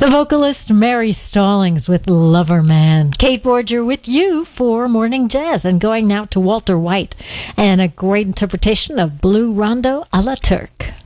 The vocalist Mary Stallings with Lover Man. Kate Borger with you for Morning Jazz, and going now to Walter White and a great interpretation of Blue Rondo a la Turk.